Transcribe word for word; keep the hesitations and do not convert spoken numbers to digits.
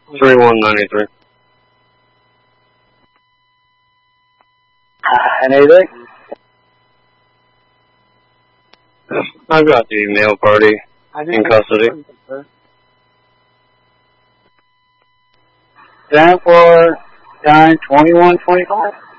three one ninety-three. Anything? I've got the male party in custody. Ten four nine twenty one twenty five.